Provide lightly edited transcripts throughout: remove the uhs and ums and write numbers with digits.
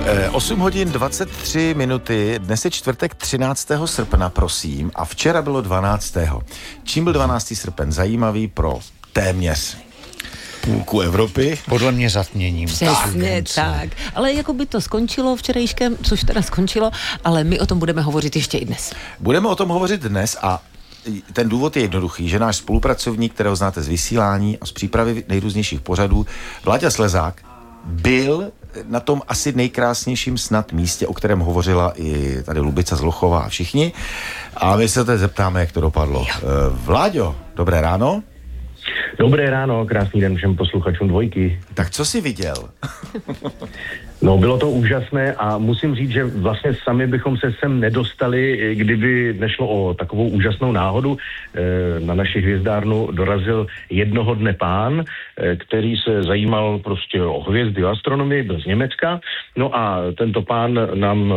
8 hodin 23 minuty, dnes je čtvrtek 13. srpna, prosím, a včera bylo 12. Čím byl 12. srpen zajímavý pro téměř půlku Evropy? Podle mě zatměním. Přesně tak. Ale jako by to skončilo včerejškem, což teda skončilo, ale my o tom budeme hovořit ještě i dnes. Budeme o tom hovořit dnes a ten důvod je jednoduchý, že náš spolupracovník, kterého znáte z vysílání a z přípravy nejrůznějších pořadů, Vláďa Slezák, byl na tom asi nejkrásnějším snad místě, o kterém hovořila i tady Lubica Zlochová a všichni. A my se teď zeptáme, jak to dopadlo. Vláďo, dobré ráno. Dobré ráno, krásný den všem posluchačům Dvojky. Tak co jsi viděl? No, bylo to úžasné a musím říct, že vlastně sami bychom se sem nedostali, kdyby nešlo o takovou úžasnou náhodu. Na naši hvězdárnu dorazil jednoho dne pán, který se zajímal prostě o hvězdy, o astronomii, byl z Německa. No a tento pán nám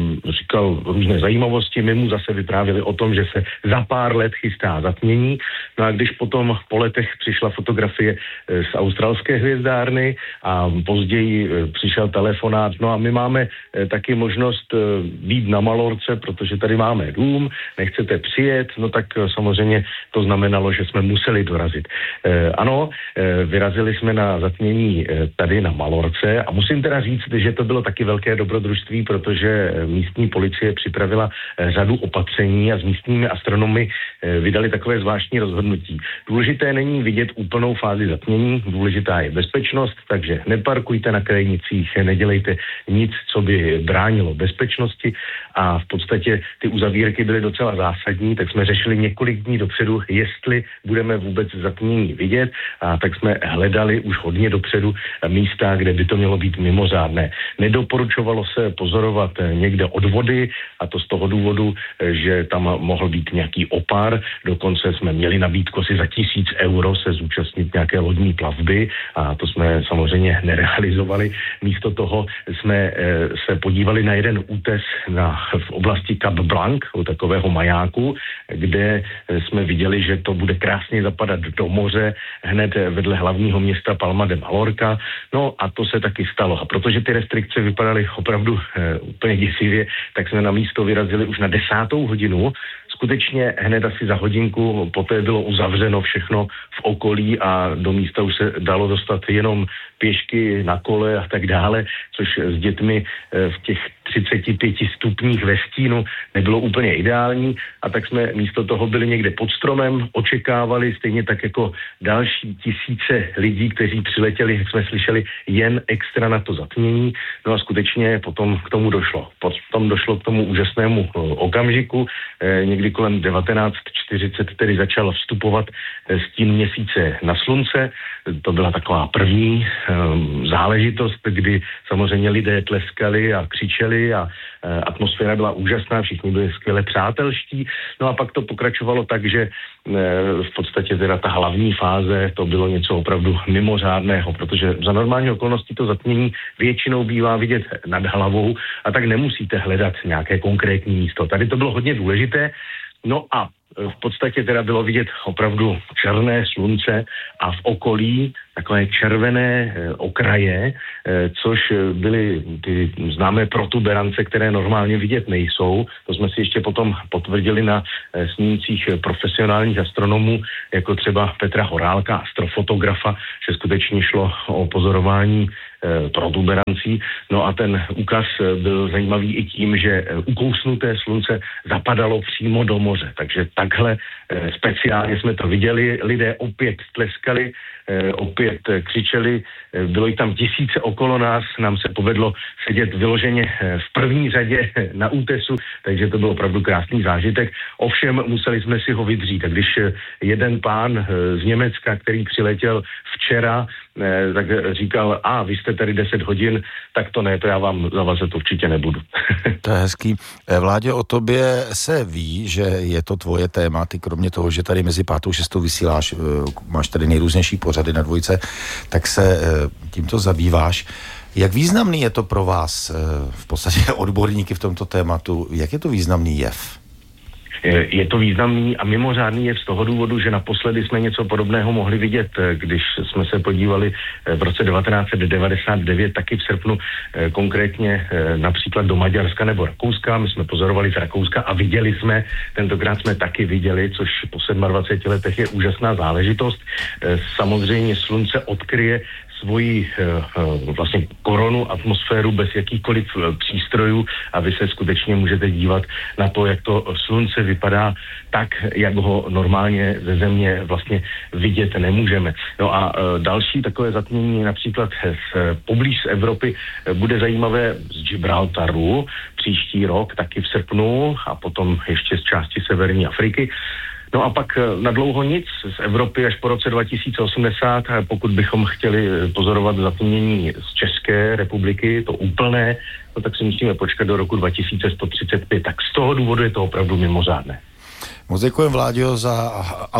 říkal různé zajímavosti, my mu zase vyprávěli o tom, že se za pár let chystá zatmění. No a když potom po letech přišla fotografie z australské hvězdárny a později přišel telefonát, no a my máme taky možnost být na Malorce, protože tady máme dům, nechcete přijet, no tak samozřejmě to znamenalo, že jsme museli dorazit. Ano, vyrazili jsme na zatmění tady na Malorce a musím teda říct, že to bylo taky velké dobrodružství, protože místní policie připravila řadu opatření a s místními astronomy vydali takové zvláštní rozhodnutí. Důležité není vidět úplnou fázi zatmění, důležitá je bezpečnost, takže neparkujte na krajnicích, nedělejte nic, co by bránilo bezpečnosti a v podstatě ty uzavírky byly docela zásadní, tak jsme řešili několik dní dopředu, jestli budeme vůbec zatmění vidět a tak jsme hledali už hodně dopředu místa, kde by to mělo být mimořádné. Nedoporučovalo se pozorovat někde od vody a to z toho důvodu, že tam mohl být nějaký opar, dokonce jsme měli nabídku asi za 1000 euro se zúčastnit nějaké lodní plavby a to jsme samozřejmě nerealizovali. Místo toho jsme se podívali na jeden útes v oblasti Cap Blanc, u takového majáku, kde jsme viděli, že to bude krásně zapadat do moře hned vedle hlavního města Palma de Mallorca. No a to se taky stalo. A protože ty restrikce vypadaly opravdu úplně děsivě, tak jsme na místo vyrazili už na 10. hodinu. Skutečně hned asi za hodinku poté bylo uzavřeno všechno v okolí a do místa už se dalo dostat jenom pěšky na kole a tak dále, což s dětmi v těch 35 stupních ve stínu nebylo úplně ideální a tak jsme místo toho byli někde pod stromem, očekávali stejně tak jako další tisíce lidí, kteří přiletěli, jak jsme slyšeli, jen extra na to zatmění. No a skutečně potom k tomu došlo. Potom došlo k tomu úžasnému okamžiku. Někdy kolem 19:40 tedy začal vstupovat stín měsíce na slunce. To byla taková první záležitost, kdy samozřejmě lidé tleskali a křičeli a atmosféra byla úžasná, všichni byli skvěle přátelští. No a pak to pokračovalo tak, že v podstatě teda ta hlavní fáze to bylo něco opravdu mimořádného, protože za normální okolností to zatmění většinou bývá vidět nad hlavou a tak nemusíte hledat nějaké konkrétní místo. Tady to bylo hodně důležité. No a v podstatě teda bylo vidět opravdu černé slunce a v okolí takové červené okraje, což byly ty známé protuberance, které normálně vidět nejsou. To jsme si ještě potom potvrdili na snímcích profesionálních astronomů, jako třeba Petra Horálka, astrofotografa, že skutečně šlo o pozorování protuberancí. No a ten úkaz byl zajímavý i tím, že ukousnuté slunce zapadalo přímo do moře. Takže takhle speciálně jsme to viděli. Lidé opět tleskali, opět křičeli, bylo jich tam tisíce okolo nás, nám se povedlo sedět vyloženě v první řadě na útesu, takže to byl opravdu krásný zážitek. Ovšem museli jsme si ho vydřít. A když jeden pán z Německa, který přiletěl včera, tak říkal, vy jste tady 10 hodin, tak to ne, to já vám zavazet určitě nebudu. To je hezký. Vládě, o tobě se ví, že je to tvoje téma, ty kromě toho, že tady mezi 5. a 6. vysíláš, máš tady nejrůznější pořady na Dvojce, tak se tímto zabýváš. Jak významný je to pro vás, v podstatě odborníky v tomto tématu, jak je to významný jev? Je to významný a mimořádný je z toho důvodu, že naposledy jsme něco podobného mohli vidět, když jsme se podívali v roce 1999, taky v srpnu, konkrétně například do Maďarska nebo Rakouska. My jsme pozorovali z Rakouska a viděli jsme, tentokrát jsme taky viděli, což po 27 letech je úžasná záležitost. Samozřejmě slunce odkryje svoji vlastně koronu, atmosféru bez jakýchkoliv přístrojů a vy se skutečně můžete dívat na to, jak to slunce vypadá tak, jak ho normálně ze země vlastně vidět nemůžeme. No a další takové zatmění například poblíž z Evropy bude zajímavé z Gibraltaru příští rok, taky v srpnu a potom ještě z části severní Afriky. No a pak na dlouho nic z Evropy až po roce 2080, pokud bychom chtěli pozorovat zatmění z České republiky, to úplné, no tak si musíme počkat do roku 2135. Tak z toho důvodu je to opravdu mimořádné. Moc děkujem, Vláďo, za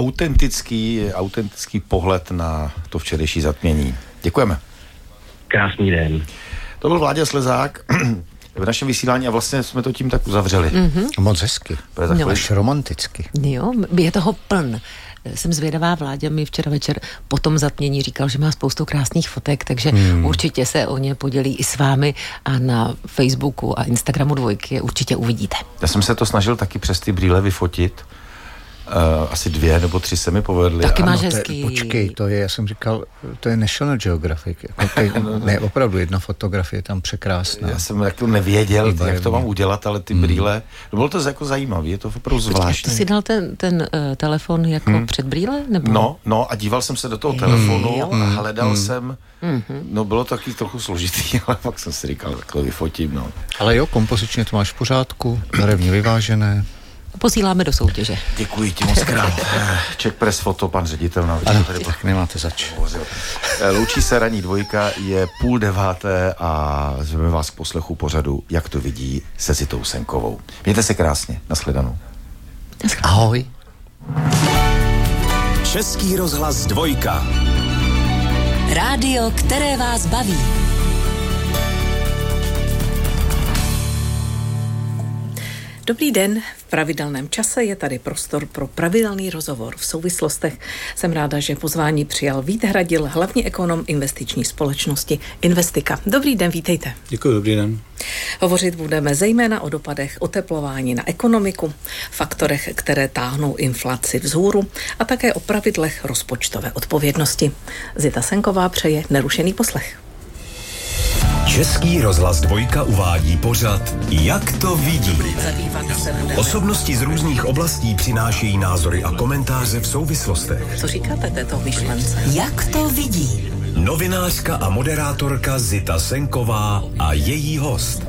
autentický pohled na to včerejší zatmění. Děkujeme. Krásný den. To byl Vláďa Slezák v našem vysílání a vlastně jsme to tím tak uzavřeli. Mm-hmm. Moc hezky. Až romanticky. Jo, je toho pln. Jsem zvědavá, Vláďa mi včera večer po tom zatmění říkal, že má spoustu krásných fotek, takže určitě se o ně podělí i s vámi a na Facebooku a Instagramu Dvojky je určitě uvidíte. Já jsem se to snažil taky přes ty brýle vyfotit. Asi 2 nebo 3 se mi povedly. Taky máš hezký. Počkej, to je, já jsem říkal, to je National Geographic. Ne, opravdu jedna fotografie tam překrásná. Já jsem jako nevěděl, jak to mám udělat, ale ty brýle, bylo to jako zajímavé, je to opravdu zvláštní. Ty jsi dal ten telefon jako před brýle? Nebo? No a díval jsem se do toho telefonu a hledal jsem, no bylo to taky trochu složitý, ale pak jsem si říkal, takhle vyfotím, no. Ale jo, kompozičně to máš v pořádku, barevně vyvážené. Posíláme do soutěže. Děkuji ti moc krát. Czech Press Foto, pan ředitel. Ano, tak nemáte zač. Loučí se ranní Dvojka, je 8:30 a zveme vás k poslechu pořadu Jak to vidí se Zitou Senkovou. Mějte se krásně. Nashledanou. Ahoj. Český rozhlas Dvojka. Rádio, které vás baví. Dobrý den, v pravidelném čase je tady prostor pro pravidelný rozhovor v souvislostech. Jsem ráda, že pozvání přijal Vít Hradil, hlavní ekonom investiční společnosti Investika. Dobrý den, vítejte. Děkuji, dobrý den. Hovořit budeme zejména o dopadech oteplování na ekonomiku, faktorech, které táhnou inflaci vzhůru a také o pravidlech rozpočtové odpovědnosti. Zita Senková přeje nerušený poslech. Český rozhlas Dvojka uvádí pořad Jak to vidí. Osobnosti z různých oblastí přinášejí názory a komentáře v souvislostech. Co říkáte této myšlence? Jak to vidí? Novinářka a moderátorka Zita Senková a její host.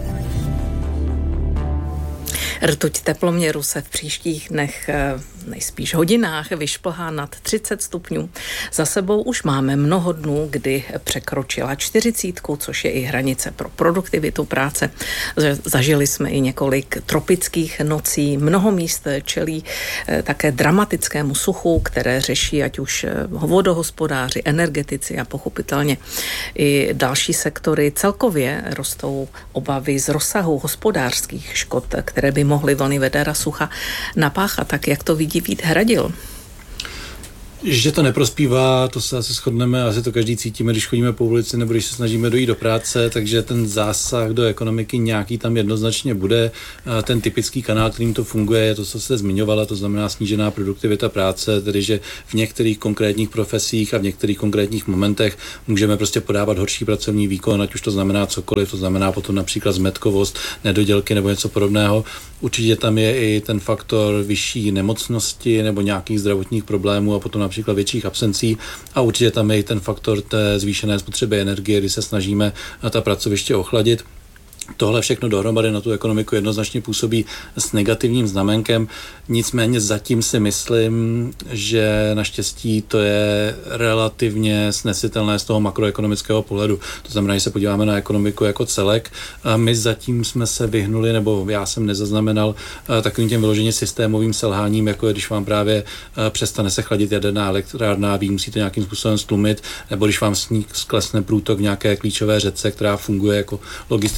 Rtuť teploměru se v příštích dnech, nejspíš hodinách, vyšplhá nad 30 stupňů. Za sebou už máme mnoho dnů, kdy překročila 40, což je i hranice pro produktivitu práce. Zažili jsme i několik tropických nocí. Mnoho míst čelí také dramatickému suchu, které řeší ať už vodohospodáři, energetici a pochopitelně i další sektory. Celkově rostou obavy z rozsahu hospodářských škod, které by mohly vlny vedera sucha napáchat. Tak jak to vidí Vít Hradil? Že to neprospívá, to se asi shodneme, asi to každý cítíme, když chodíme po ulici nebo když se snažíme dojít do práce, takže ten zásah do ekonomiky nějaký tam jednoznačně bude. Ten typický kanál, kterým to funguje, je to, co jste zmiňovala, to znamená snížená produktivita práce, tedy že v některých konkrétních profesích a v některých konkrétních momentech můžeme prostě podávat horší pracovní výkon, ať už to znamená cokoliv, to znamená potom například zmetkovost, nedodělky nebo něco podobného. Určitě tam je i ten faktor vyšší nemocnosti nebo nějakých zdravotních problémů a potom například větších absencí a určitě tam je i ten faktor té zvýšené spotřeby energie, kdy se snažíme na ta pracoviště ochladit. Tohle všechno dohromady na tu ekonomiku jednoznačně působí s negativním znamenkem, nicméně zatím si myslím, že naštěstí to je relativně snesitelné z toho makroekonomického pohledu. To znamená, že se podíváme na ekonomiku jako celek. A my zatím jsme se vyhnuli, nebo já jsem nezaznamenal takovým těm vyloženě systémovým selháním, jako je, když vám právě přestane se chladit jaderná elektrárna, vy musíte nějakým způsobem stlumit, nebo když vám sklesne průtok v nějaké klíčové řece, která funguje jako logistická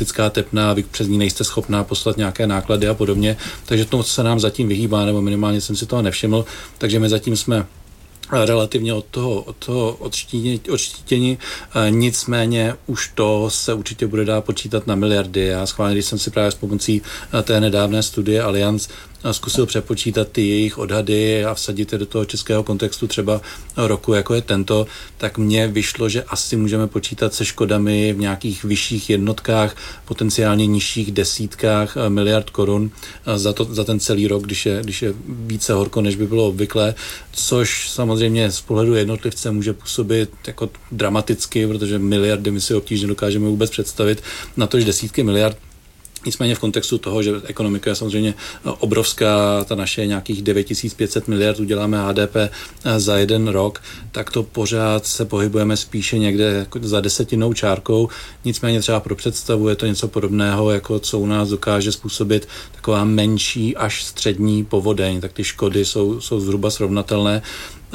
tepná, vy přes ní nejste schopná poslat nějaké náklady a podobně, takže to se nám zatím vyhýbá, nebo minimálně jsem si toho nevšiml, takže my zatím jsme relativně od toho odštítění, nicméně už to se určitě bude dát počítat na miliardy. Já schválně, když jsem si právě s pomocí té nedávné studie Allianz zkusil přepočítat ty jejich odhady a vsadit je do toho českého kontextu třeba roku, jako je tento, tak mně vyšlo, že asi můžeme počítat se škodami v nějakých vyšších jednotkách, potenciálně nižších desítkách miliard korun za ten celý rok, když je více horko, než by bylo obvyklé, což samozřejmě z pohledu jednotlivce může působit jako dramaticky, protože miliardy my si obtížně dokážeme vůbec představit, na to, že desítky miliard. Nicméně v kontextu toho, že ekonomika je samozřejmě obrovská, ta naše nějakých 9500 miliard uděláme HDP za jeden rok, tak to pořád se pohybujeme spíše někde za desetinou čárkou. Nicméně třeba pro představu je to něco podobného, jako co u nás dokáže způsobit taková menší až střední povodeň, tak ty škody jsou zhruba srovnatelné,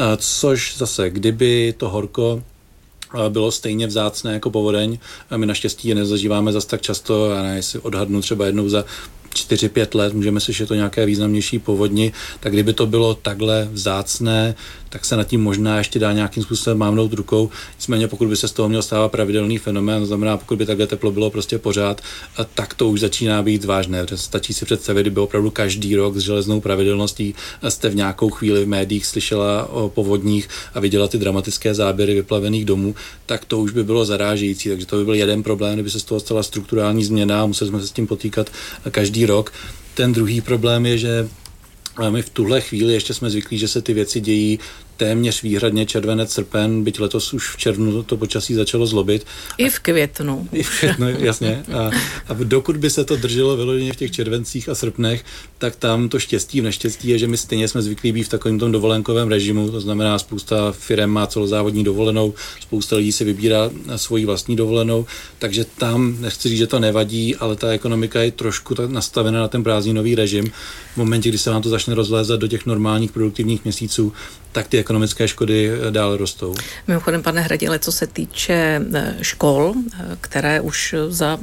což zase, kdyby to horko bylo stejně vzácné jako povodeň. A my naštěstí je nezažíváme zas tak často, a ne, jestli odhadnu třeba jednou za 4-5 let, můžeme slyšet o nějaké významnější povodni, tak kdyby to bylo takhle vzácné, tak se nad tím možná ještě dá nějakým způsobem mávnout rukou. Nicméně pokud by se z toho měl stávat pravidelný fenomén, to znamená, pokud by takhle teplo bylo prostě pořád, tak to už začíná být vážné. Stačí si představit, kdyby opravdu každý rok s železnou pravidelností jste v nějakou chvíli v médiích slyšela o povodních a viděla ty dramatické záběry vyplavených domů, tak to už by bylo zarážející. Takže to by byl jeden problém, kdyby se z toho stala strukturální změna a museli jsme se s tím potýkat každý rok. Ten druhý problém je, že my v tuhle chvíli ještě jsme zvyklí, že se ty věci dějí téměř výhradně červenec, srpen, byť letos už v červnu to počasí začalo zlobit. I v květnu. I v květnu, jasně. A dokud by se to drželo vyloženě v těch červencích a srpnech, tak tam to štěstí v neštěstí je, že my stejně jsme zvyklí být v takovém tom dovolenkovém režimu, to znamená spousta firem má celozávodní dovolenou, spousta lidí si vybírá svoji vlastní dovolenou, takže tam, nechci říct, že to nevadí, ale ta ekonomika je trošku tak nastavena na ten prázdninový režim. V momentě, kdy se vám to začne rozlézat do těch normálních produktivních měsíců, tak ty ekonomické škody dále rostou. Mimochodem, pane Hradile, co se týče škol, které už za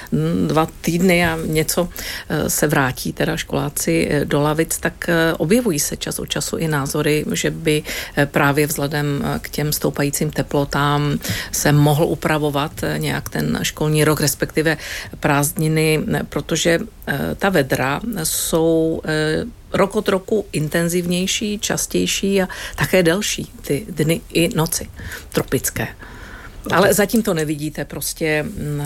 2 týdny a něco se vrátí teda školáci do lavic, tak objevují se čas od času i názory, že by právě vzhledem k těm stoupajícím teplotám se mohl upravovat nějak ten školní rok, respektive prázdniny, protože ta vedra jsou rok od roku intenzivnější, častější a také delší ty dny i noci tropické. Ale zatím to nevidíte prostě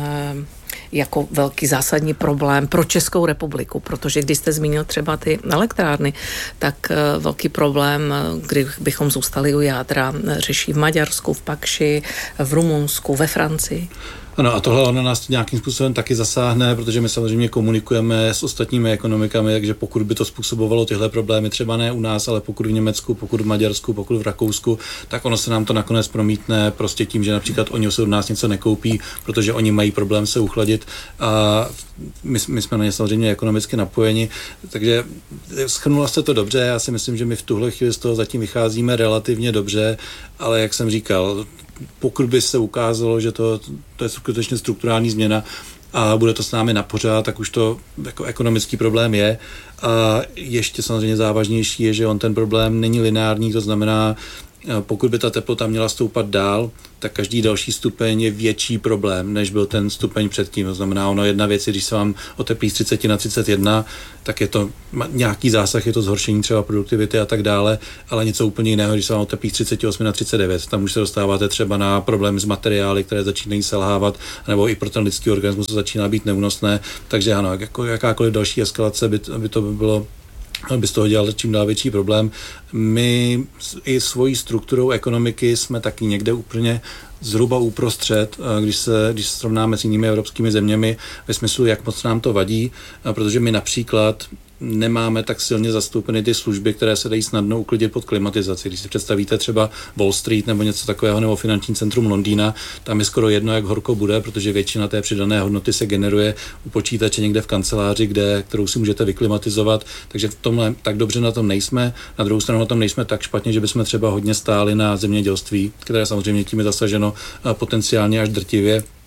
jako velký zásadní problém pro Českou republiku, protože když jste zmínil třeba ty elektrárny, tak velký problém, kdybychom zůstali u jádra, řeší v Maďarsku, v Pakši, v Rumunsku, ve Francii. Ano, a tohle ono nás nějakým způsobem taky zasáhne, protože my samozřejmě komunikujeme s ostatními ekonomikami, takže pokud by to způsobovalo tyhle problémy, třeba ne u nás, ale pokud v Německu, pokud v Maďarsku, pokud v Rakousku, tak ono se nám to nakonec promítne prostě tím, že například oni se od nás něco nekoupí, protože oni mají problém se uchladit a my jsme na ně samozřejmě ekonomicky napojeni, takže shrnula jste to dobře, já si myslím, že my v tuhle chvíli z toho zatím vycházíme relativně dobře, ale jak jsem říkal, pokud by se ukázalo, že to je skutečně strukturální změna a bude to s námi na pořád, tak už to jako ekonomický problém je. A ještě samozřejmě závažnější je, že on ten problém není lineární, to znamená, pokud by ta teplota měla stoupat dál, tak každý další stupeň je větší problém, než byl ten stupeň předtím. To znamená, ono jedna věc, když se vám oteplí z 30 na 31, tak je to nějaký zásah, je to zhoršení třeba produktivity a tak dále, ale něco úplně jiného, když se vám oteplí z 38 na 39. Tam už se dostáváte třeba na problémy s materiály, které začínají selhávat, nebo i pro ten lidský organismus to začíná být neúnosné. Takže ano, jako jakákoliv další eskalace by to bylo, by z toho dělal čím dál větší problém. My i svojí strukturou ekonomiky jsme taky někde úplně zhruba uprostřed, když se srovnáme s jinými evropskými zeměmi, ve smyslu, jak moc nám to vadí, protože my například nemáme tak silně zastoupeny ty služby, které se dají snadno uklidit pod klimatizaci. Když si představíte třeba Wall Street nebo něco takového, nebo finanční centrum Londýna, tam je skoro jedno, jak horko bude, protože většina té přidané hodnoty se generuje u počítače někde v kanceláři, kterou si můžete vyklimatizovat, takže v tomhle tak dobře na tom nejsme. Na druhou stranu na tom nejsme tak špatně, že bychom třeba hodně stáli na zemědělství, které samozřejmě tím je zasaženo potenciálně až drtivě.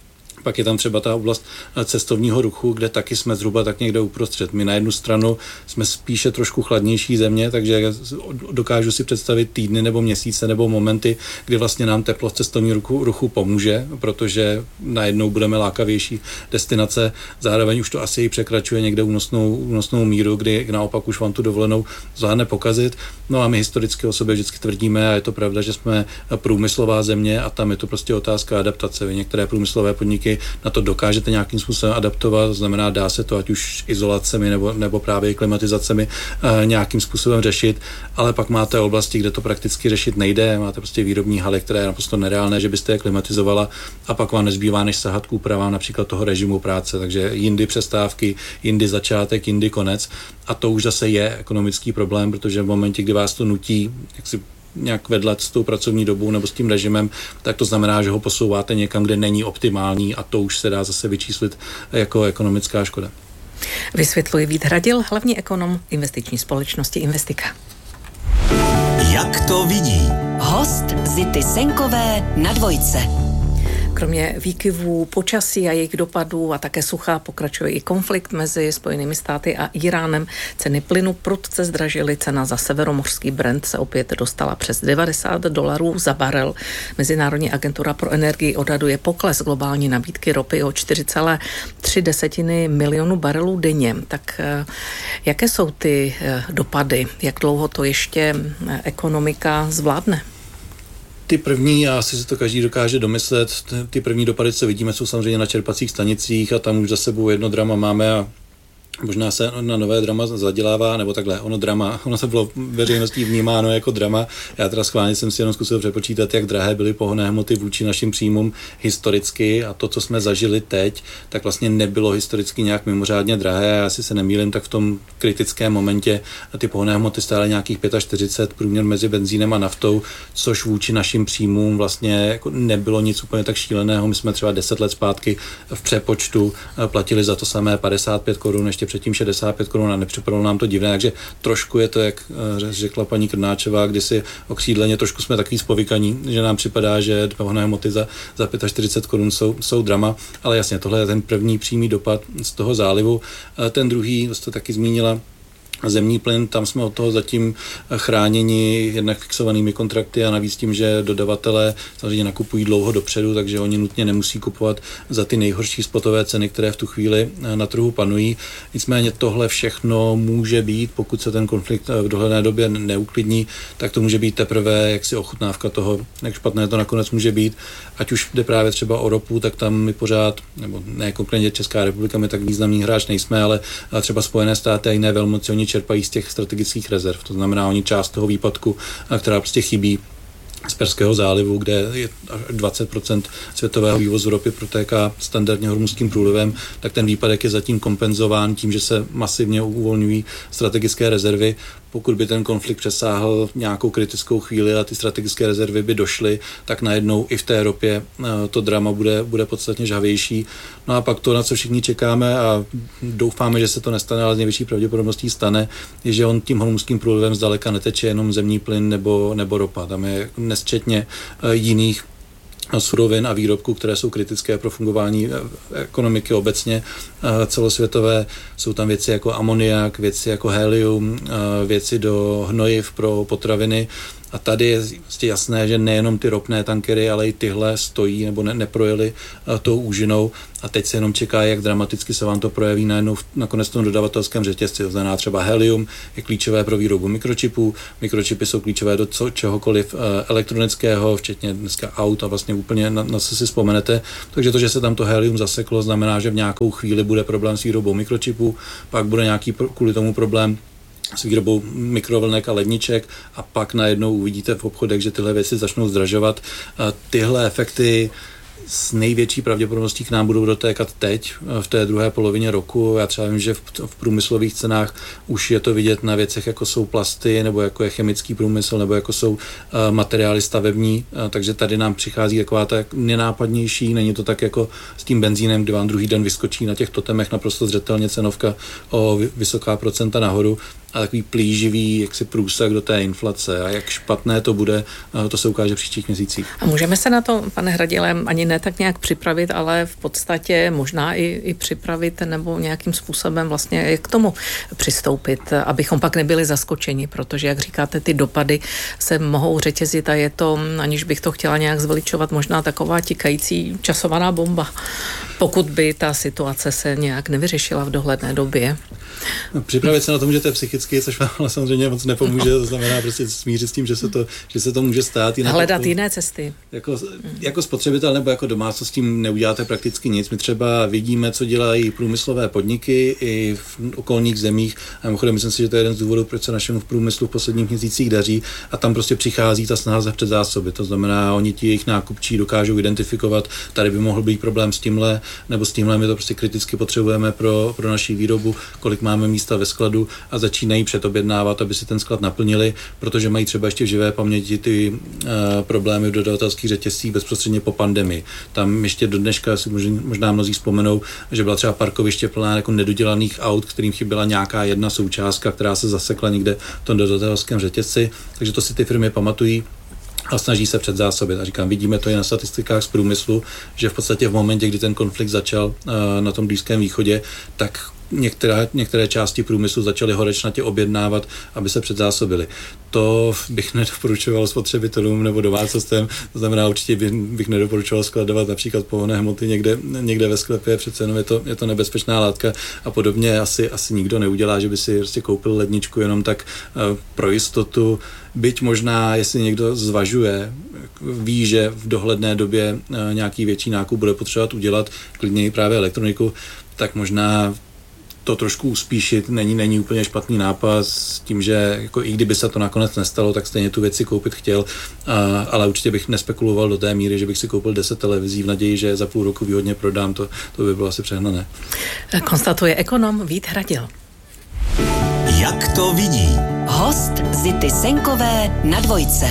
Pak je tam třeba ta oblast cestovního ruchu, kde taky jsme zhruba tak někde uprostřed. My na jednu stranu jsme spíše trošku chladnější země, takže dokážu si představit týdny nebo měsíce nebo momenty, kdy vlastně nám teplo v cestovním ruchu pomůže, protože najednou budeme lákavější destinace. Zároveň už to asi i překračuje někde únosnou míru, kdy naopak už vám tu dovolenou zvládne pokazit. No a my historicky o sobě vždycky tvrdíme, a je to pravda, že jsme průmyslová země a tam je to prostě otázka adaptace. Vy některé průmyslové podniky na to dokážete nějakým způsobem adaptovat, to znamená, dá se to ať už izolacemi nebo právě klimatizacemi nějakým způsobem řešit, ale pak máte oblasti, kde to prakticky řešit nejde, máte prostě výrobní haly, které je naprosto nereálné, že byste je klimatizovala a pak vám nezbývá, než sahat k úpravám například toho režimu práce, takže jindy přestávky, jindy začátek, jindy konec a to už zase je ekonomický problém, protože v momentě, kdy vás to nutí, jak si nějak vedlat s tou pracovní dobou nebo s tím režimem, tak to znamená, že ho posouváte někam, kde není optimální a to už se dá zase vyčíslit jako ekonomická škoda. Vysvětluje Vít Hradil, hlavní ekonom investiční společnosti Investika. Jak to vidí? Host Zity Senkové na Dvojce. Kromě výkyvů počasí a jejich dopadů a také sucha pokračuje i konflikt mezi Spojenými státy a Iránem. Ceny plynu prudce zdražily, cena za severomořský Brent se opět dostala přes $90 za barel. Mezinárodní agentura pro energii odhaduje pokles globální nabídky ropy o 4,3 milionu barelů denně. Tak jaké jsou ty dopady? Jak dlouho to ještě ekonomika zvládne? Ty první, a asi si to každý dokáže domyslet, ty první dopady, co vidíme, jsou samozřejmě na čerpacích stanicích a tam už za sebou jedno drama máme a možná se na nové drama zadělává, nebo takhle, ono se bylo veřejností vnímáno jako drama. Já teda schválně jsem si jenom zkusil přepočítat, jak drahé byly pohonné hmoty vůči našim příjmům historicky a to, co jsme zažili teď, tak vlastně nebylo historicky nějak mimořádně drahé. Já si se nemýlím, tak v tom kritickém momentě ty pohonné hmoty stály nějakých 45 průměr mezi benzínem a naftou, což vůči našim příjmům vlastně jako nebylo nic úplně tak šíleného. My jsme třeba 10 let zpátky v přepočtu platili za to samé 55 korun, ještě předtím 65 korun a nepřipadalo nám to divné, takže trošku je to, jak řekla paní Krnáčová, kdysi okřídleně trošku jsme takový spovykaní, že nám připadá, že pohonné hmoty za 45 korun jsou drama, ale jasně, tohle je ten první přímý dopad z toho zálivu. Ten druhý, to jste taky zmínila, zemní plyn, tam jsme od toho zatím chráněni jednak fixovanými kontrakty a navíc tím, že dodavatelé samozřejmě nakupují dlouho dopředu, takže oni nutně nemusí kupovat za ty nejhorší spotové ceny, které v tu chvíli na trhu panují. Nicméně tohle všechno může být, pokud se ten konflikt v dohledné době neuklidní, tak to může být teprve jaksi ochutnávka toho, jak špatné to nakonec může být. Ať už jde právě třeba o ropu, tak tam my pořád, nebo ne konkrétně Česká republika, my tak významný hráč nejsme, ale třeba Spojené státy a jiné velmoci, oni čerpají z těch strategických rezerv. To znamená, oni část toho výpadku, která prostě chybí z Perského zálivu, kde je 20% světového vývozu ropy protéká standardně Hormuzským průlivem, tak ten výpadek je zatím kompenzován tím, že se masivně uvolňují strategické rezervy. Pokud by ten konflikt přesáhl nějakou kritickou chvíli a ty strategické rezervy by došly, tak najednou i v té ropě to drama bude podstatně žhavější. No a pak to, na co všichni čekáme a doufáme, že se to nestane, ale s největší pravděpodobností stane, je, že on tím Hormuzským průlivem zdaleka neteče jenom zemní plyn nebo ropa. Tam je nesčetně jiných surovin a výrobků, které jsou kritické pro fungování ekonomiky obecně celosvětové. Jsou tam věci jako amoniak, věci jako helium, věci do hnojiv pro potraviny. A tady je jasné, že nejenom ty ropné tankery, ale i tyhle stojí nebo neprojeli tou úžinou a teď se jenom čeká, jak dramaticky se vám to projeví nakonec v tom dodavatelském řetězci. To znamená třeba helium je klíčové pro výrobu mikročipů, mikročipy jsou klíčové do čehokoliv elektronického, včetně dneska aut a vlastně úplně na co si vzpomenete. Takže to, že se tam to helium zaseklo, znamená, že v nějakou chvíli bude problém s výrobou mikročipů, pak bude nějaký kvůli tomu problém s výrobou mikrovlnek a ledniček a pak najednou uvidíte v obchodech, že tyhle věci začnou zdražovat. A tyhle efekty s největší pravděpodobností k nám budou dotékat teď, v té druhé polovině roku. Já třeba vím, že v průmyslových cenách už je to vidět na věcech, jako jsou plasty, nebo jako je chemický průmysl, nebo jako jsou materiály stavební, takže tady nám přichází taková tak nenápadnější, není to tak jako s tím benzínem, kdy vám druhý den vyskočí na těch totemech naprosto zřetelně cenovka o vysoká procenta nahoru. a takový plíživý jaksi průsak do té inflace. A jak špatné to bude, to se ukáže v příštích měsících. A můžeme se na to, pane Hradile, ani ne tak nějak připravit, ale v podstatě možná i připravit nebo nějakým způsobem vlastně k tomu přistoupit, abychom pak nebyli zaskočeni, protože, jak říkáte, ty dopady se mohou řetězit a je to, aniž bych to chtěla nějak zveličovat, možná taková tikající časovaná bomba, pokud by ta situace se nějak nevyřešila v dohledné době. Připravit se na to můžete psychicky, což vám ale samozřejmě moc nepomůže, to znamená prostě smířit s tím, že se to může stát. Hledat jiné cesty. Jako spotřebitel nebo jako domácnost s tím neuděláte prakticky nic. My třeba vidíme, co dělají průmyslové podniky i v okolních zemích. A mimochodem, myslím si, že to je jeden z důvodů, proč se našemu průmyslu v posledních měsících daří. A tam prostě přichází ta snaha zavřít zásoby. To znamená, oni ti jejich nákupčí dokážou identifikovat, tady by mohl být problém s tímhle, nebo s tímhle my to prostě kriticky potřebujeme pro naši výrobu, kolik máme místa ve skladu a začínají předobjednávat, aby si ten sklad naplnili, protože mají třeba ještě v živé paměti ty problémy v dodavatelských řetězcích bezprostředně po pandemii. Tam ještě do dneška si možná mnozí vzpomenou, že byla třeba parkoviště plná jako nedodělaných aut, kterým chyběla nějaká jedna součástka, která se zasekla někde v tom dodavatelském řetězci, takže to si ty firmy pamatují a snaží se předzásobit. A říkám, vidíme to i na statistikách z průmyslu, že v podstatě v momentě, kdy ten konflikt začal na tom Blízkém východě, tak některé části průmyslu začaly horečnatě objednávat, aby se předzásobili. To bych nedoporučoval spotřebitelům nebo domácnostem, to znamená určitě bych nedoporučoval skladovat například pohonné hmoty někde ve sklepě, přece jenom je to nebezpečná látka a podobně asi nikdo neudělá, že by si prostě koupil ledničku jenom tak pro jistotu, byť možná, jestli někdo zvažuje, ví, že v dohledné době nějaký větší nákup bude potřebovat udělat, klidně i právě elektroniku, tak možná to trošku uspíšit není úplně špatný nápad s tím, že jako i kdyby se to nakonec nestalo, tak stejně tu věci koupit chtěl, ale určitě bych nespekuloval do té míry, že bych si koupil 10 televizí v naději, že za půl roku výhodně prodám, to by bylo asi přehnané. Konstatuje ekonom Vít Hradil. Jak to vidí? Host Zity Senkové na Dvojce.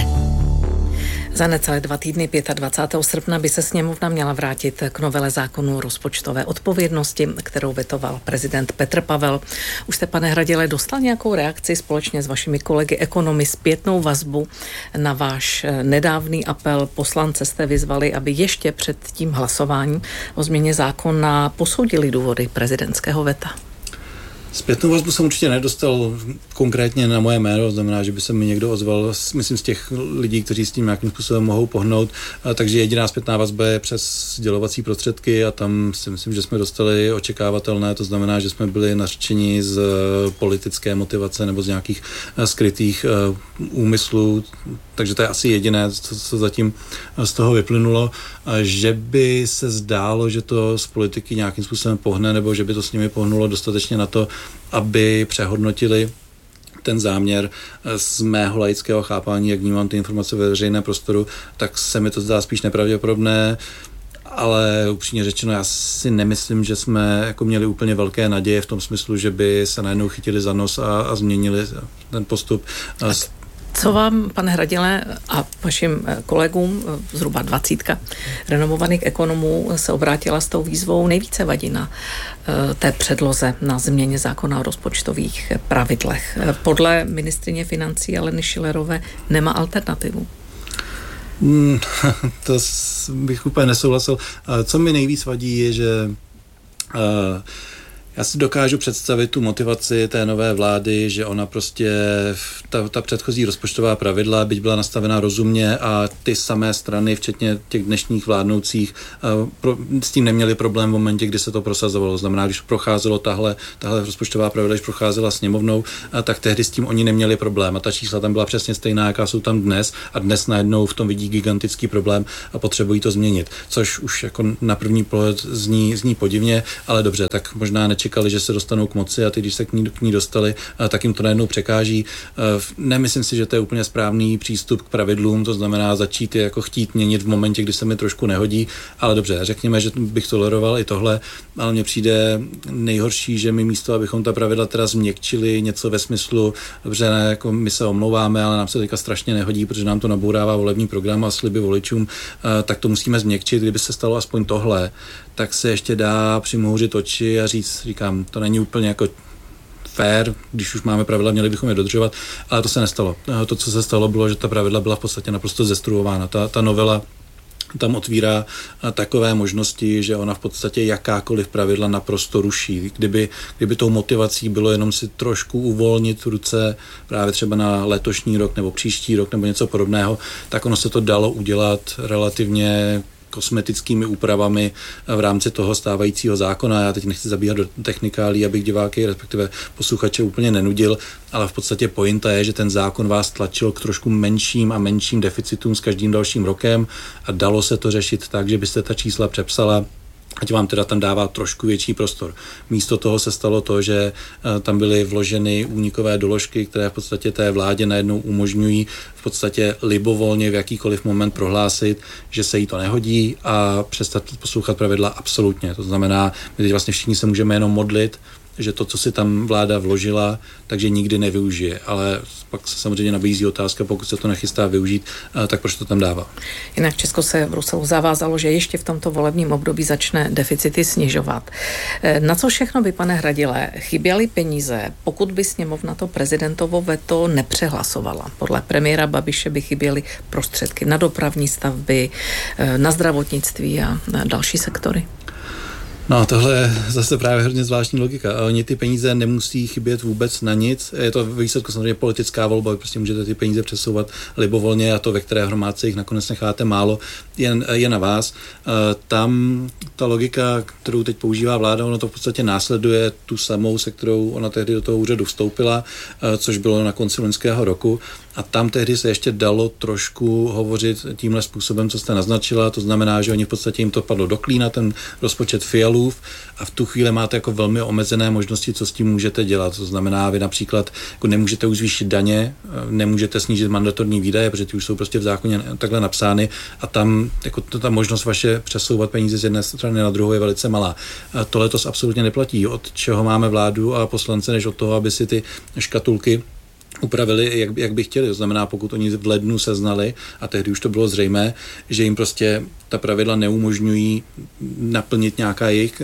Za necelé 2 týdny 25. srpna by se sněmovna měla vrátit k novele zákonu rozpočtové odpovědnosti, kterou vetoval prezident Petr Pavel. Už jste, pane Hradile, dostal nějakou reakci společně s vašimi kolegy ekonomy, zpětnou vazbu na váš nedávný apel? Poslance jste vyzvali, aby ještě před tím hlasováním o změně zákona posoudili důvody prezidentského veta. Zpětnou vazbu jsem určitě nedostal konkrétně na moje jméno, znamená, že by se mi někdo ozval, myslím, z těch lidí, kteří s tím nějakým způsobem mohou pohnout, takže jediná zpětná vazba je přes sdělovací prostředky a tam si myslím, že jsme dostali očekávatelné, to znamená, že jsme byli nařčeni z politické motivace nebo z nějakých skrytých úmyslů, takže to je asi jediné, co zatím z toho vyplynulo, že by se zdálo, že to z politiky nějakým způsobem pohne, nebo že by to s nimi pohnulo dostatečně na to, aby přehodnotili ten záměr. Z mého laického chápání, jak vnímám ty informace ve veřejném prostoru, tak se mi to zdá spíš nepravděpodobné, ale upřímně řečeno, já si nemyslím, že jsme jako měli úplně velké naděje v tom smyslu, že by se najednou chytili za nos a změnili ten postup. Co vám, pane Hradile, a vašim kolegům, zhruba 20 renomovaných ekonomů, se obrátila s tou výzvou nejvíce vadí na té předloze na změně zákona o rozpočtových pravidlech? Podle ministryně financí Aleny Schillerové nemá alternativu. To bych úplně nesouhlasil. Co mi nejvíc vadí je, že já si dokážu představit tu motivaci té nové vlády, že ona prostě ta předchozí rozpočtová pravidla, byť byla nastavena rozumně a ty samé strany, včetně těch dnešních vládnoucích, s tím neměli problém v momentě, kdy se to prosazovalo. Znamená, když procházelo tahle rozpočtová pravidla, když procházela sněmovnou, tak tehdy s tím oni neměli problém. A ta čísla tam byla přesně stejná, jaká jsou tam dnes, a dnes najednou v tom vidí gigantický problém a potřebují to změnit. Což už jako na první pohled zní podivně, ale dobře, tak možná čekali, že se dostanou k moci a ty, když se k ní dostali, tak jim to najednou překáží. Nemyslím si, že to je úplně správný přístup k pravidlům, to znamená začít je jako chtít měnit v momentě, kdy se mi trošku nehodí, ale dobře, řekněme, že bych toleroval i tohle, ale mně přijde nejhorší, že my místo, abychom ta pravidla teda změkčili, něco ve smyslu, dobře, ne, jako my se omlouváme, ale nám se teďka strašně nehodí, protože nám to nabourává volební program a sliby voličům, tak to musíme změkčit. Kdyby se stalo aspoň tohle, tak se ještě dá přimhouřit oči a říct, říkám, to není úplně jako fair, když už máme pravidla, měli bychom je dodržovat, ale to se nestalo. To, co se stalo, bylo, že ta pravidla byla v podstatě naprosto zestruována. Ta novela tam otvírá takové možnosti, že ona v podstatě jakákoliv pravidla naprosto ruší. Kdyby tou motivací bylo jenom si trošku uvolnit ruce právě třeba na letošní rok nebo příští rok nebo něco podobného, tak ono se to dalo udělat relativně kosmetickými úpravami v rámci toho stávajícího zákona. Já teď nechci zabíhat do technikálí, abych diváky, respektive posluchače úplně nenudil, ale v podstatě pointa je, že ten zákon vás tlačil k trošku menším a menším deficitům s každým dalším rokem a dalo se to řešit tak, že byste ta čísla přepsala, ať vám teda tam dává trošku větší prostor. Místo toho se stalo to, že tam byly vloženy únikové doložky, které v podstatě té vládě najednou umožňují v podstatě libovolně v jakýkoliv moment prohlásit, že se jí to nehodí a přestat poslouchat pravidla absolutně. To znamená, my teď vlastně všichni se můžeme jenom modlit, že to, co si tam vláda vložila, takže nikdy nevyužije. Ale pak se samozřejmě nabízí otázka, pokud se to nechystá využít, tak proč to tam dává? Jinak Česko se v Bruselu zavázalo, že ještě v tomto volebním období začne deficity snižovat. Na co všechno by, pane Hradile, chyběly peníze, pokud by sněmovna to prezidentovo veto nepřehlasovala? Podle premiéra Babiše by chyběly prostředky na dopravní stavby, na zdravotnictví a na další sektory. No, tohle je zase právě hodně zvláštní logika. Oni ty peníze nemusí chybět vůbec na nic. Je to výsledku samozřejmě politická volba, vy prostě můžete ty peníze přesouvat libovolně a to, ve které hromádce jich nakonec necháte málo, je na vás. Tam ta logika, kterou teď používá vláda, ono to v podstatě následuje tu samou, se kterou ona tehdy do toho úřadu vstoupila, což bylo na konci loňského roku. A tam tehdy se ještě dalo trošku hovořit tímhle způsobem, co jste naznačila. To znamená, že oni v podstatě jim to padlo do klína, ten rozpočet Fialův, a v tu chvíli máte jako velmi omezené možnosti, co s tím můžete dělat. To znamená, vy například jako nemůžete už zvýšit daně, nemůžete snížit mandatorní výdaje, protože ty už jsou prostě v zákoně takhle napsány a tam jako ta možnost vaše přesouvat peníze z jedné strany na druhou je velice malá. Tohle to absolutně neplatí. Od čeho máme vládu a poslance, než od toho, aby si ty škatulky upravili, jak by chtěli. To znamená, pokud oni v lednu seznali, a tehdy už to bylo zřejmé, že jim prostě ta pravidla neumožňují naplnit nějaká jejich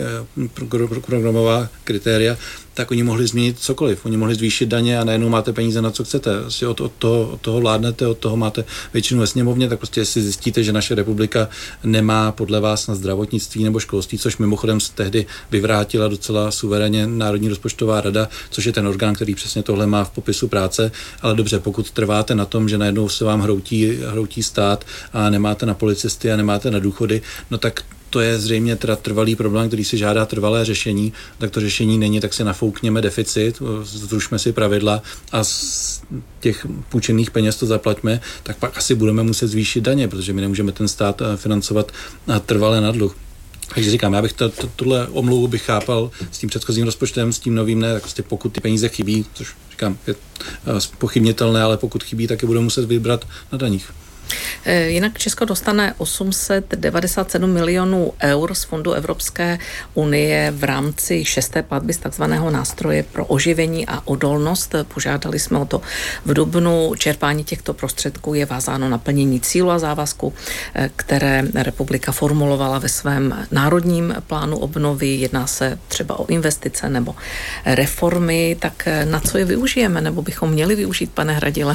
programová kritéria, tak oni mohli změnit cokoliv. Oni mohli zvýšit daně a najednou máte peníze na co chcete. Od toho vládnete, od toho máte většinu ve sněmovně, tak prostě si zjistíte, že naše republika nemá podle vás na zdravotnictví nebo školství, což mimochodem tehdy vyvrátila docela suverénně Národní rozpočtová rada, což je ten orgán, který přesně tohle má v popisu práce. Ale dobře, pokud trváte na tom, že najednou se vám hroutí stát a nemáte na policisty a nemáte na důchody, no tak to je zřejmě teda trvalý problém, který si žádá trvalé řešení, tak to řešení není, tak si nafoukněme deficit, zrušme si pravidla a z těch půjčených peněz to zaplaťme, tak pak asi budeme muset zvýšit daně, protože my nemůžeme ten stát financovat trvalé na dluh. Takže říkám, já bych tuhle omluvu bych chápal s tím předchozím rozpočtem, s tím novým ne, tak prostě pokud ty peníze chybí, což říkám, je pochybnitelné, ale pokud chybí, tak je budeme muset vybrat na daních. Jinak Česko dostane 897 milionů eur z Fondu Evropské unie v rámci 6. platby z takzvaného nástroje pro oživení a odolnost. Požádali jsme o to v dubnu. Čerpání těchto prostředků je vázáno na plnění cílu a závazku, které republika formulovala ve svém národním plánu obnovy. Jedná se třeba o investice nebo reformy. Tak na co je využijeme, nebo bychom měli využít, pane Hradile?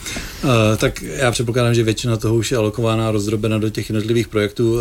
Tak já předpokládám, že většina toho už je alokována a rozdrobena do těch jednotlivých projektů.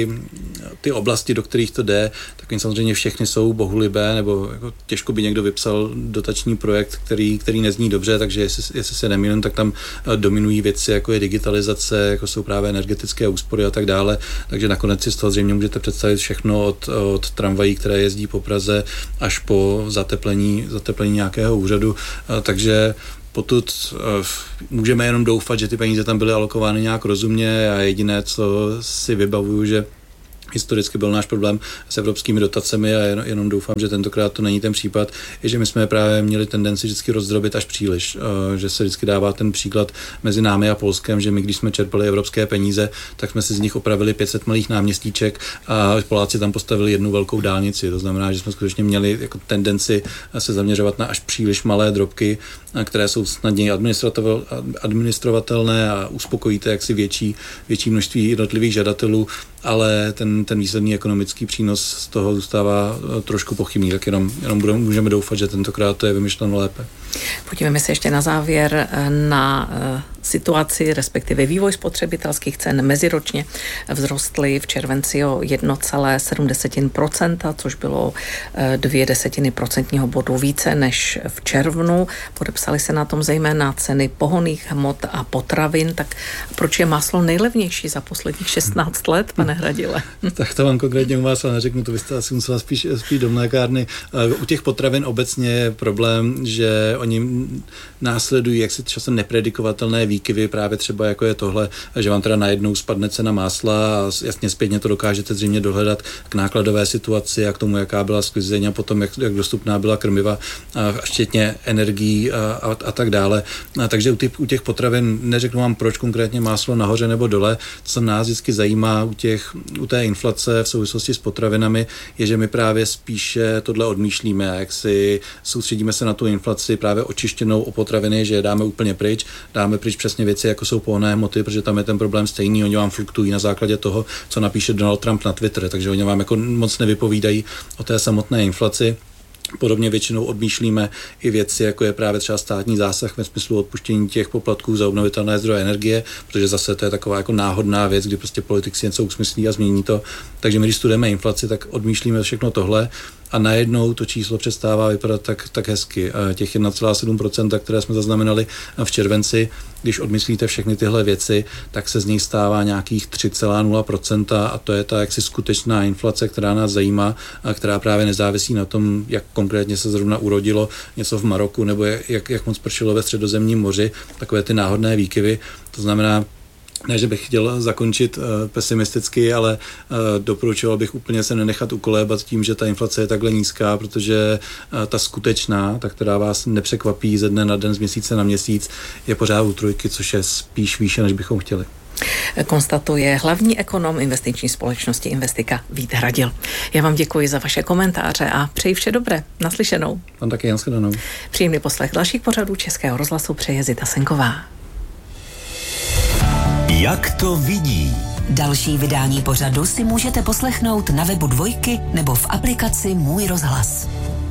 Ty oblasti, do kterých to jde, tak samozřejmě všechny jsou bohulibé, nebo jako těžko by někdo vypsal dotační projekt, který nezní dobře, takže jestli se nemýlím, tak tam dominují věci, jako je digitalizace, jako jsou právě energetické úspory a tak dále. Takže nakonec si z toho zřejmě můžete představit všechno od tramvají, které jezdí po Praze, až po zateplení nějakého úřadu. Takže potud můžeme jenom doufat, že ty peníze tam byly alokovány nějak rozumně a jediné, co si vybavuju, že historicky byl náš problém s evropskými dotacemi a jenom doufám, že tentokrát to není ten případ, je, že my jsme právě měli tendenci vždycky rozdrobit až příliš, že se vždycky dává ten příklad mezi námi a Polskem, že my, když jsme čerpali evropské peníze, tak jsme si z nich opravili 500 malých náměstíček a Poláci tam postavili jednu velkou dálnici. To znamená, že jsme skutečně měli jako tendenci se zaměřovat na až příliš malé drobky, které jsou snadněji administrovatelné a uspokojíte jaksi větší množství jednotlivých žadatelů. ale ten výsledný ekonomický přínos z toho zůstává trošku pochybný, tak jenom můžeme doufat, že tentokrát to je vymyšleno lépe. Podívejme se ještě na závěr na situaci, respektive vývoj spotřebitelských cen meziročně vzrostly v červenci o 1,7%, což bylo 0,2% bodu více než v červnu. Podepsaly se na tom zejména ceny pohonných hmot a potravin. Tak proč je máslo nejlevnější za posledních 16 let, pane Hradile? Tak to vám konkrétně u másla neřeknu, to byste asi musela spíš do mlékárny. U těch potravin obecně je problém, že oni následují jaksi časem nepredikovatelné výkyvy, právě třeba jako je tohle, že vám teda najednou spadne cena másla a jasně zpětně to dokážete zřejmě dohledat k nákladové situaci a k tomu, jaká byla sklizeň a potom, jak dostupná byla krmiva, včetně energií a tak dále. Takže u těch potravin neřeknu vám, proč konkrétně máslo nahoře nebo dole. Co nás vždycky zajímá u té inflace v souvislosti s potravinami, je, že my právě spíše tohle odmýšlíme, jak si soustředíme se na tu inflaci právě očištěnou o potraviny, že je dáme úplně pryč, dáme pryč přesně věci, jako jsou pohonné hmoty, protože tam je ten problém stejný, oni vám fluktuují na základě toho, co napíše Donald Trump na Twitter, takže oni vám jako moc nevypovídají o té samotné inflaci. Podobně většinou odmýšlíme i věci, jako je právě třeba státní zásah ve smyslu odpuštění těch poplatků za obnovitelné zdroje energie, protože zase to je taková jako náhodná věc, kdy prostě politik si něco usmyslí a změní to. Takže my, když studujeme inflaci, tak odmýšlíme všechno tohle a najednou to číslo přestává vypadat tak hezky. Těch 1,7%, které jsme zaznamenali v červenci, když odmyslíte všechny tyhle věci, tak se z něj stává nějakých 3,0% a to je ta jaksi skutečná inflace, která nás zajímá a která právě nezávisí na tom, jak konkrétně se zrovna urodilo něco v Maroku nebo jak moc pršelo ve Středozemním moři, takové ty náhodné výkyvy. To znamená, ne, že bych chtěl zakončit pesimisticky, ale doporučoval bych úplně se nenechat ukolébat tím, že ta inflace je takhle nízká, protože ta skutečná, ta, která vás nepřekvapí ze dne na den, z měsíce na měsíc, je pořád u 3, což je spíš výše, než bychom chtěli. Konstatuje hlavní ekonom investiční společnosti Investika Vít Hradil. Já vám děkuji za vaše komentáře a přeji vše dobré. Naslyšenou. Pan taky, nashledanou. Příjemný poslech dalších pořadů Českého rozhlasu přeje Zita Senková. Jak to vidí? Další vydání pořadu si můžete poslechnout na webu Dvojky nebo v aplikaci Můj rozhlas.